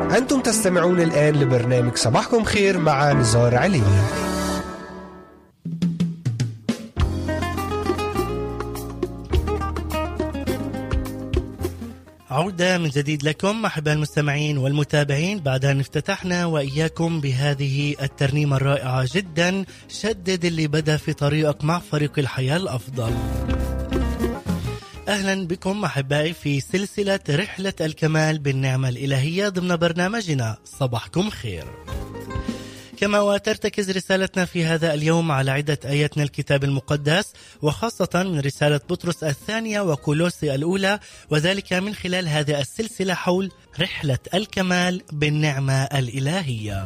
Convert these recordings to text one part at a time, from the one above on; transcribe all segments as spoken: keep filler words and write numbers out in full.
أنتم تستمعون الآن لبرنامج صباحكم خير مع نزار عليني. عودة من جديد لكم أحباء المستمعين والمتابعين بعد أن افتتحنا وإياكم بهذه الترنيمة الرائعة جدا، شدد اللي بدأ في طريقك مع فريق الحياة الأفضل. أهلا بكم أحبائي في سلسلة رحلة الكمال بالنعمة الإلهية ضمن برنامجنا صباحكم خير. كما وترتكز رسالتنا في هذا اليوم على عدة آيات من الكتاب المقدس، وخاصة من رسالة بطرس الثانية وكولوسي الأولى، وذلك من خلال هذه السلسلة حول رحلة الكمال بالنعمة الإلهية.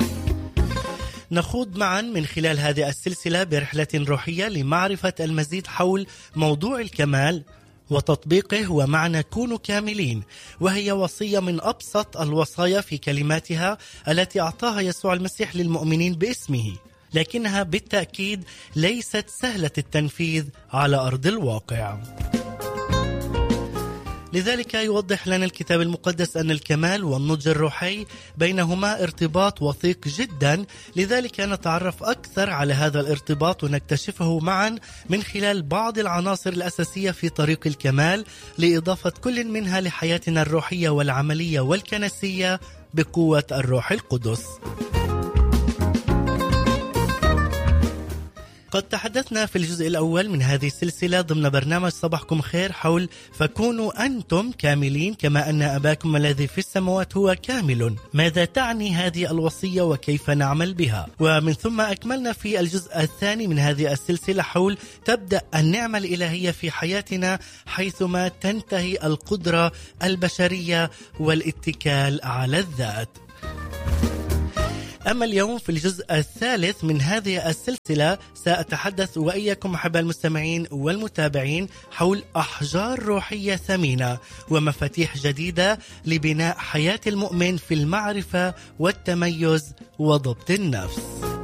نخوض معا من خلال هذه السلسلة برحلة روحية لمعرفة المزيد حول موضوع الكمال وتطبيقه ومعنى كونوا كاملين، وهي وصية من أبسط الوصايا في كلماتها التي أعطاها يسوع المسيح للمؤمنين باسمه، لكنها بالتأكيد ليست سهلة التنفيذ على أرض الواقع. لذلك يوضح لنا الكتاب المقدس أن الكمال والنضج الروحي بينهما ارتباط وثيق جدا، لذلك نتعرف أكثر على هذا الارتباط ونكتشفه معا من خلال بعض العناصر الأساسية في طريق الكمال، لإضافة كل منها لحياتنا الروحية والعملية والكنسية بقوة الروح القدس. قد تحدثنا في الجزء الأول من هذه السلسلة ضمن برنامج صباحكم خير حول فكونوا أنتم كاملين كما أن أباكم الذي في السماوات هو كامل. ماذا تعني هذه الوصية وكيف نعمل بها؟ ومن ثم أكملنا في الجزء الثاني من هذه السلسلة حول تبدأ النعمة الإلهية في حياتنا حيثما تنتهي القدرة البشرية والاتكال على الذات. أما اليوم في الجزء الثالث من هذه السلسلة سأتحدث وإياكم أحباء المستمعين والمتابعين حول أحجار روحية ثمينة ومفاتيح جديدة لبناء حياة المؤمن في المعرفة والتميز وضبط النفس.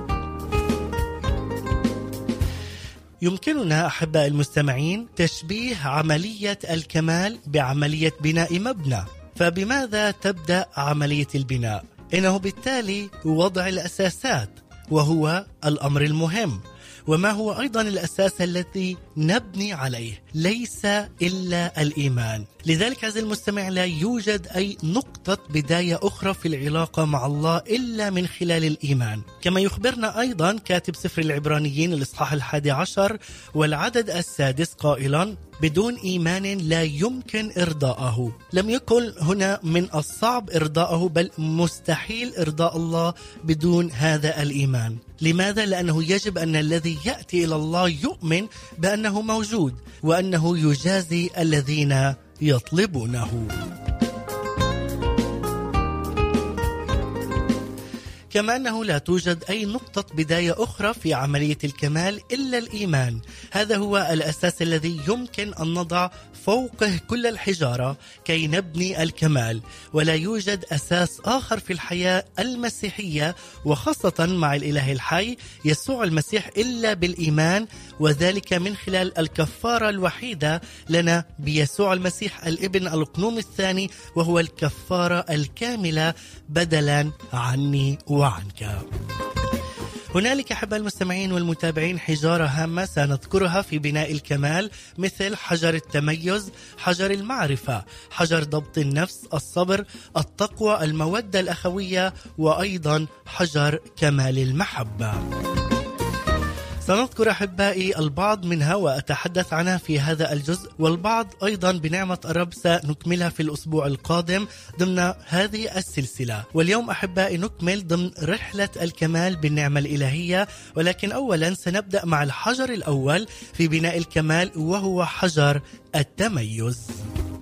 يمكننا أحباء المستمعين تشبيه عملية الكمال بعملية بناء مبنى، فبماذا تبدأ عملية البناء؟ إنه بالتالي وضع الأساسات، وهو الأمر المهم. وما هو أيضا الأساس الذي نبني عليه؟ ليس إلا الإيمان. لذلك عزيزي المستمع لا يوجد أي نقطة بداية أخرى في العلاقة مع الله إلا من خلال الإيمان، كما يخبرنا أيضا كاتب سفر العبرانيين الإصحاح الحادي عشر والعدد السادس قائلا: بدون إيمان لا يمكن إرضاءه. لم يكن هنا من الصعب إرضاءه، بل مستحيل إرضاء الله بدون هذا الإيمان. لماذا؟ لأنه يجب أن الذي يأتي إلى الله يؤمن بأنه موجود وأنه يجازي الذين يطلبونه. كما أنه لا توجد أي نقطة بداية أخرى في عملية الكمال إلا الإيمان. هذا هو الأساس الذي يمكن أن نضع فوقه كل الحجارة كي نبني الكمال، ولا يوجد أساس آخر في الحياة المسيحية وخاصة مع الإله الحي يسوع المسيح إلا بالإيمان، وذلك من خلال الكفارة الوحيدة لنا بيسوع المسيح الابن القنوم الثاني، وهو الكفارة الكاملة بدلا عني وعنك. هنالك أحباء المستمعين والمتابعين حجارة هامة سنذكرها في بناء الكمال، مثل حجر التميز، حجر المعرفة، حجر ضبط النفس، الصبر، التقوى، المودة الأخوية، وأيضا حجر كمال المحبة. سنذكر أحبائي البعض منها وأتحدث عنها في هذا الجزء، والبعض أيضا بنعمة الرب سنكملها في الأسبوع القادم ضمن هذه السلسلة. واليوم أحبائي نكمل ضمن رحلة الكمال بالنعمة الإلهية، ولكن أولا سنبدأ مع الحجر الأول في بناء الكمال، وهو حجر التميز.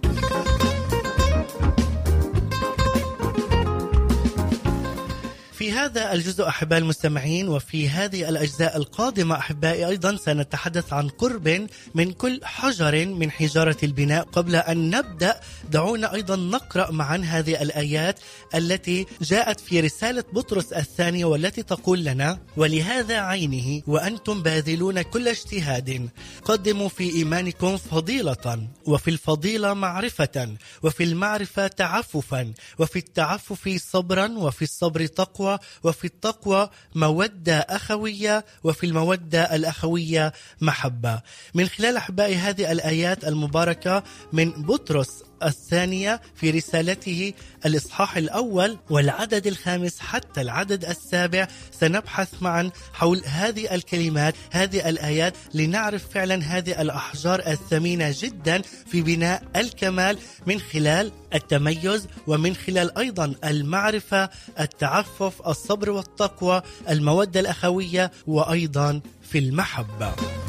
في في هذا الجزء أحبائي المستمعين وفي هذه الأجزاء القادمة أحبائي أيضا سنتحدث عن قرب من كل حجر من حجارة البناء. قبل أن نبدأ دعونا أيضا نقرأ معا هذه الآيات التي جاءت في رسالة بطرس الثانية والتي تقول لنا: ولهذا عينه وأنتم باذلون كل اجتهاد قدموا في إيمانكم فضيلة، وفي الفضيلة معرفة، وفي المعرفة تعففا، وفي التعفف صبرا، وفي الصبر تقوى، وفي التقوى مودة أخوية، وفي المودة الأخوية محبة. من خلال أحبائي هذه الآيات المباركة من بطرس الثانية في رسالته الإصحاح الأول والعدد الخامس حتى العدد السابع سنبحث معا حول هذه الكلمات، هذه الآيات، لنعرف فعلا هذه الأحجار الثمينة جدا في بناء الكمال من خلال التميز ومن خلال أيضا المعرفة، التعفف، الصبر والتقوى، المودة الأخوية، وأيضا في المحبة.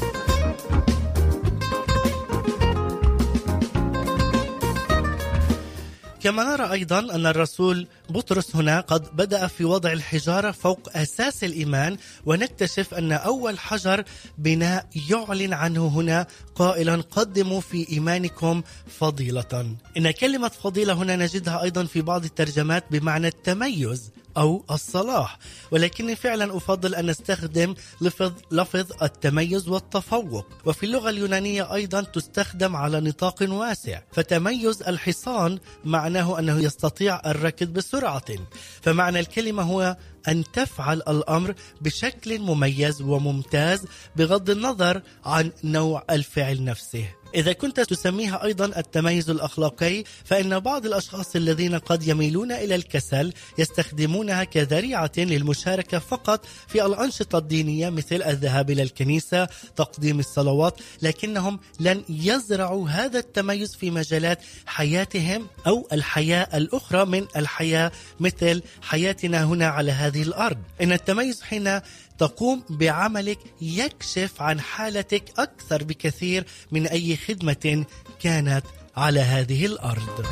كما نرى أيضا أن الرسول بطرس هنا قد بدأ في وضع الحجارة فوق أساس الإيمان، ونكتشف أن أول حجر بناء يعلن عنه هنا قائلا: قدموا في إيمانكم فضيلة. إن كلمة فضيلة هنا نجدها أيضا في بعض الترجمات بمعنى التميز أو الصلاح، ولكني فعلا أفضل أن نستخدم لفظ, لفظ التميز والتفوق. وفي اللغة اليونانية أيضا تستخدم على نطاق واسع، فتميز الحصان معناه أنه يستطيع الركض بسرعة، فمعنى الكلمة هو أن تفعل الأمر بشكل مميز وممتاز بغض النظر عن نوع الفعل نفسه. إذا كنت تسميها أيضا التميز الأخلاقي، فإن بعض الأشخاص الذين قد يميلون إلى الكسل يستخدمونها كذريعة للمشاركة فقط في الأنشطة الدينية مثل الذهاب إلى الكنيسة، تقديم الصلوات، لكنهم لن يزرعوا هذا التميز في مجالات حياتهم أو الحياة الأخرى من الحياة مثل حياتنا هنا على هذه الأرض. إن التميز حين تقوم بعملك يكشف عن حالتك أكثر بكثير من أي خدمة كانت على هذه الأرض.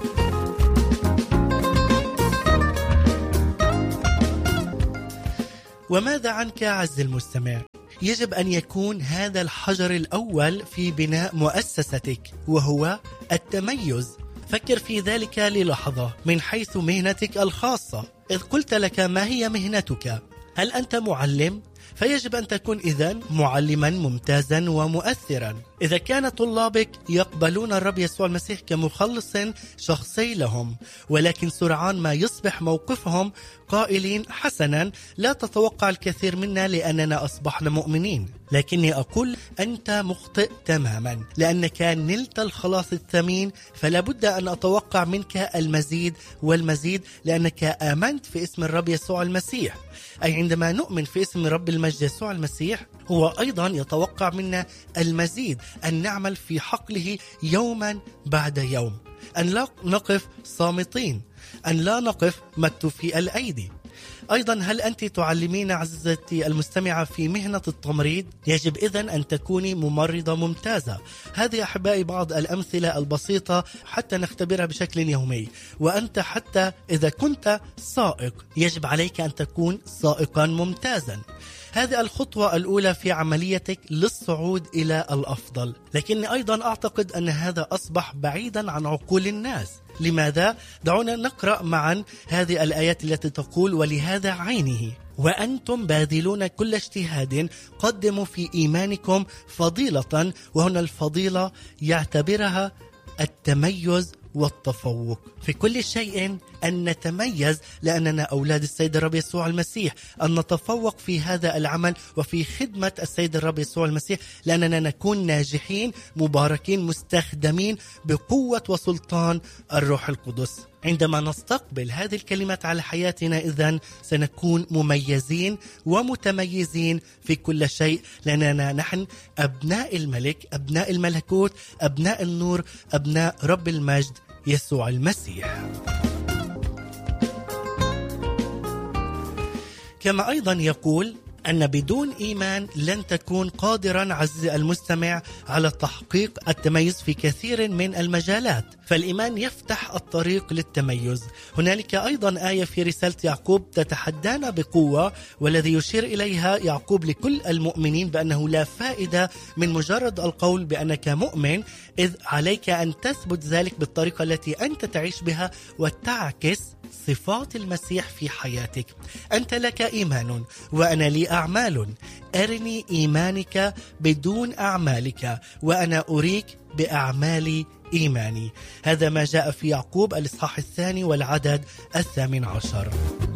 وماذا عنك عز المستمع؟ يجب أن يكون هذا الحجر الأول في بناء مؤسستك، وهو التميز. فكر في ذلك للحظة من حيث مهنتك الخاصة. إذ قلت لك ما هي مهنتك؟ هل أنت معلم؟ فيجب أن تكون إذن معلما ممتازا ومؤثرا. إذا كان طلابك يقبلون الرب يسوع المسيح كمخلص شخصي لهم، ولكن سرعان ما يصبح موقفهم قائلين: حسنا، لا تتوقع الكثير منا لأننا أصبحنا مؤمنين. لكني أقول أنت مخطئ تماما، لأنك نلت الخلاص الثمين، فلا بد أن أتوقع منك المزيد والمزيد، لأنك آمنت في اسم الرب يسوع المسيح. أي عندما نؤمن في اسم رب المجد يسوع المسيح، هو أيضا يتوقع منا المزيد، أن نعمل في حقله يوما بعد يوم، أن لا نقف صامتين، أن لا نقف مكتوفي الأيدي. أيضا هل أنت تعلمين عزيزتي المستمعة في مهنة التمريض؟ يجب إذن أن تكوني ممرضة ممتازة. هذه أحبائي بعض الأمثلة البسيطة حتى نختبرها بشكل يومي. وأنت حتى إذا كنت سائق يجب عليك أن تكون سائقا ممتازا. هذه الخطوة الأولى في عمليتك للصعود إلى الأفضل. لكني أيضا أعتقد أن هذا أصبح بعيدا عن عقول الناس. لماذا؟ دعونا نقرأ معا هذه الآيات التي تقول: ولهذا عينه وأنتم باذلون كل اجتهاد قدموا في إيمانكم فضيلة. وهنا الفضيلة يعتبرها التميز والتفوق في كل شيء، أن نتميز لأننا أولاد السيد الرب يسوع المسيح، أن نتفوق في هذا العمل وفي خدمة السيد الرب يسوع المسيح، لأننا نكون ناجحين مباركين مستخدمين بقوة وسلطان الروح القدس. عندما نستقبل هذه الكلمات على حياتنا إذن سنكون مميزين ومتميزين في كل شيء، لأننا نحن أبناء الملك، أبناء الملكوت، أبناء النور، أبناء رب المجد يسوع المسيح. كما أيضا يقول: أن بدون إيمان لن تكون قادرا عزيزي المستمع على تحقيق التميز في كثير من المجالات، فالإيمان يفتح الطريق للتميز. هنالك أيضا آية في رسالة يعقوب تتحدانا بقوة، والذي يشير إليها يعقوب لكل المؤمنين بأنه لا فائدة من مجرد القول بأنك مؤمن، إذ عليك أن تثبت ذلك بالطريقة التي أنت تعيش بها وتعكس صفات المسيح في حياتك. أنت لك إيمان وأنا لي أعمال، أرني إيمانك بدون أعمالك وأنا أريك بأعمال إيماني. هذا ما جاء في يعقوب الإصحاح الثاني والعدد الثامن عشر.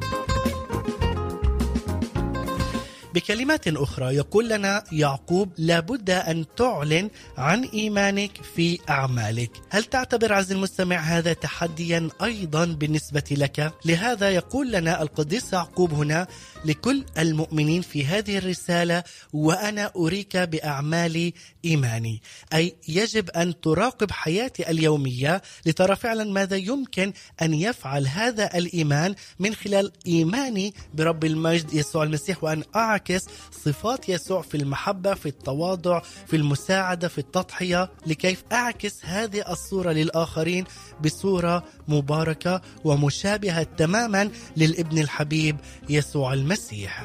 بكلمات أخرى يقول لنا يعقوب لابد أن تعلن عن إيمانك في أعمالك. هل تعتبر عزيزي المستمع هذا تحديا أيضا بالنسبة لك؟ لهذا يقول لنا القديس يعقوب هنا لكل المؤمنين في هذه الرسالة وأنا أريك بأعمال إيماني، أي يجب أن تراقب حياتي اليومية لترى فعلا ماذا يمكن أن يفعل هذا الإيمان من خلال إيماني برب المجد يسوع المسيح، وأن أعكس صفات يسوع في المحبة، في التواضع، في المساعدة، في التضحية، لكيف أعكس هذه الصورة للآخرين بصورة مباركة ومشابهة تماما للابن الحبيب يسوع المسيح.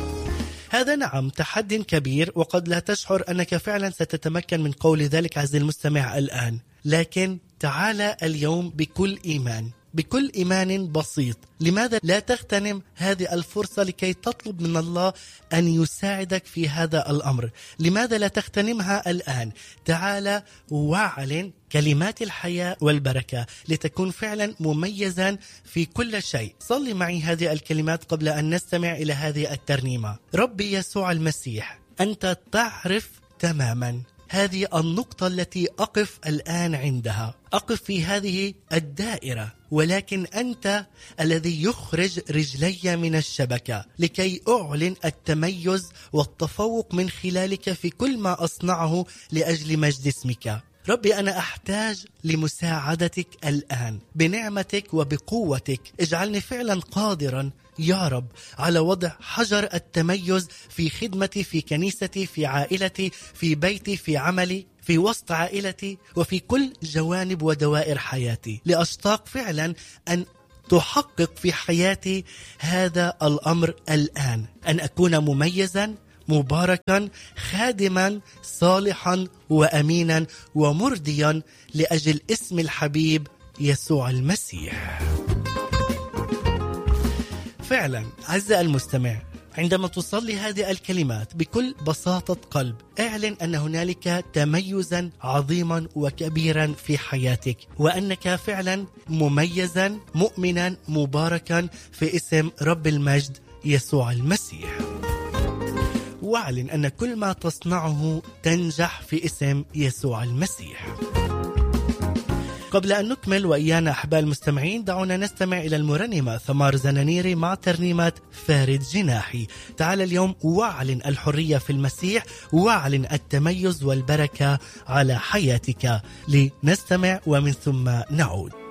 هذا نعم تحد كبير، وقد لا تشعر أنك فعلا ستتمكن من قول ذلك عزيزي المستمع الآن، لكن تعال اليوم بكل إيمان، بكل إيمان بسيط. لماذا لا تغتنم هذه الفرصة لكي تطلب من الله أن يساعدك في هذا الأمر؟ لماذا لا تغتنمها الآن؟ تعال واعلن كلمات الحياة والبركة لتكون فعلا مميزا في كل شيء. صلي معي هذه الكلمات قبل أن نستمع إلى هذه الترنيمة. ربي يسوع المسيح، أنت تعرف تماما هذه النقطة التي أقف الآن عندها، أقف في هذه الدائرة، ولكن أنت الذي يخرج رجلي من الشبكة لكي أعلن التميز والتفوق من خلالك في كل ما أصنعه لأجل مجد اسمك. ربي أنا أحتاج لمساعدتك الآن بنعمتك وبقوتك. اجعلني فعلا قادرا يا رب على وضع حجر التميز في خدمتي، في كنيستي، في عائلتي، في بيتي، في عملي، في وسط عائلتي، وفي كل جوانب ودوائر حياتي، لأشتاق فعلا أن تحقق في حياتي هذا الأمر الآن، أن أكون مميزا، مباركا، خادما، صالحا وأمينا ومرضيا لأجل اسم الحبيب يسوع المسيح. فعلا عزيزي المستمع، عندما تصلي هذه الكلمات بكل بساطة قلب، اعلن أن هنالك تميزا عظيما وكبيرا في حياتك، وأنك فعلا مميزا، مؤمنا، مباركا في اسم رب المجد يسوع المسيح. واعلن أن كل ما تصنعه تنجح في اسم يسوع المسيح. قبل أن نكمل وإيانا أحباء المستمعين، دعونا نستمع إلى المرنمة ثمار زنانيري مع ترنيمة فارد جناحي. تعال اليوم واعلن الحرية في المسيح، واعلن التميز والبركة على حياتك. لنستمع ومن ثم نعود.